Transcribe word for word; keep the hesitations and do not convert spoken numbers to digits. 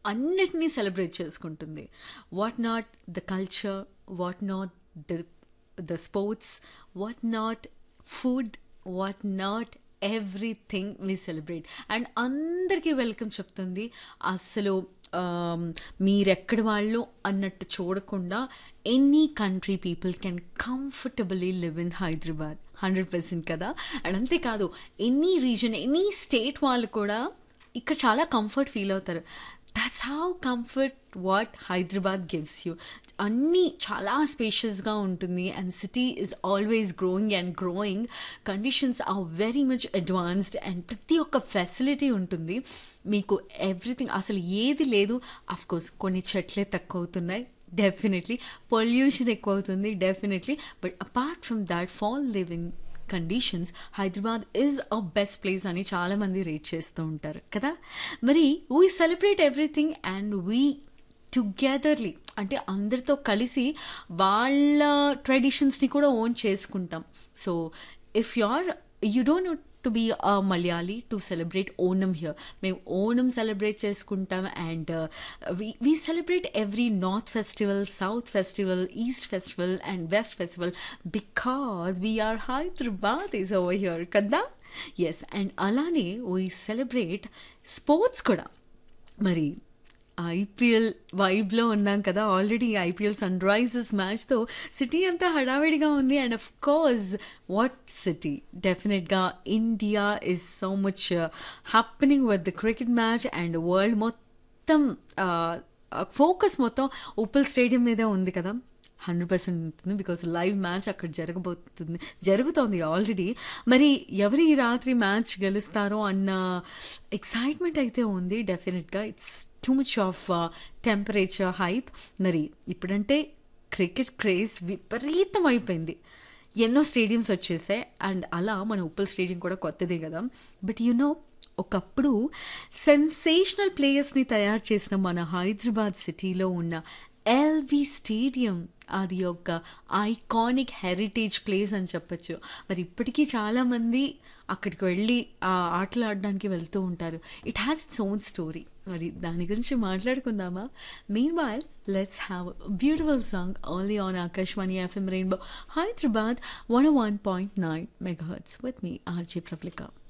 అన్నిటినీ సెలబ్రేట్ చేసుకుంటుంది. What not the culture, what not the the sports, what not food, what not everything we celebrate. And అందరికీ welcome చెప్తుంది. అసలు um, మీరెక్కడి వాళ్ళు అన్నట్టు చూడకుండా any country people can comfortably live in Hyderabad. Hundred percent కదా. And అంతేకాదు, any reason, any state వాళ్ళు కూడా ఇక్కడ చాలా కంఫర్ట్ ఫీల్ అవుతారు. That's how comfort what Hyderabad gives you. అన్నీ చాలా స్పేషియస్గా ఉంటుంది. And city is always growing and growing. Conditions are very much advanced and ప్రతి ఒక్క ఫెసిలిటీ ఉంటుంది మీకు. ఎవ్రీథింగ్, అసలు ఏది లేదు. అఫ్కోర్స్ కొన్ని చెట్లే తక్కువ అవుతున్నాయి, డెఫినెట్లీ. పొల్యూషన్ ఎక్కువ అవుతుంది, definitely. But apart from that, fall living conditions, Hyderabad is a best place అని చాలామంది రేట్ చేస్తూ ఉంటారు కదా. మరి we celebrate everything and we టుగెదర్లీ, అంటే అందరితో కలిసి వాళ్ళ ట్రెడిషన్స్ని కూడా ఓన్ చేసుకుంటాం. So if you are you don't know to be a Malayali to celebrate Onam here. మేము ఓనం సెలబ్రేట్ చేసుకుంటాం. And we celebrate every north festival, south festival, east festival and west festival because we are Hyderabad is over here కదా. Yes, and అలానే we celebrate sports కూడా. మరి IPL వైబ్లో ఉన్నాం కదా. Already IPL sun Risers మ్యాచ్తో city అంతా హడావిడిగా ఉంది. And of course what city, డెఫినెట్గా India is so much happening with the cricket match. And world మొత్తం ఫోకస్ మొత్తం ఉప్పల్ స్టేడియం మీదే ఉంది కదా. హండ్రెడ్ పర్సెంట్ ఉంటుంది బికాజ్ లైవ్ మ్యాచ్ అక్కడ జరగబోతుంది, జరుగుతోంది ఆల్రెడీ. మరి ఎవరు ఈ రాత్రి మ్యాచ్ గెలుస్తారో అన్న ఎక్సైట్మెంట్ అయితే ఉంది డెఫినెట్గా. It's too much of temperature hype. మరి ఇప్పుడంటే క్రికెట్ క్రేజ్ విపరీతం అయిపోయింది, ఎన్నో స్టేడియంస్ వచ్చేసాయి. అండ్ అలా మన ఉప్పల్ స్టేడియం కూడా కొత్తదే కదా. బట్ యు నో, ఒకప్పుడు సెన్సేషనల్ ప్లేయర్స్ని తయారు చేసిన మన హైదరాబాద్ సిటీలో ఉన్న ఎల్బీ స్టేడియం, అది ఒక ఐకానిక్ హెరిటేజ్ ప్లేస్ అని చెప్పచ్చు. మరి ఇప్పటికీ చాలామంది అక్కడికి వెళ్ళి ఆ ఆటలు ఆడడానికి వెళ్తూ ఉంటారు. It has its own story. మరి దాని గురించి మాట్లాడుకుందామా? Mean while let's have beautiful song only on Akashvani FM rainbow Hyderabad one one point nine మెగాహర్ట్జ్ with me RJ ప్రఫ్లికా.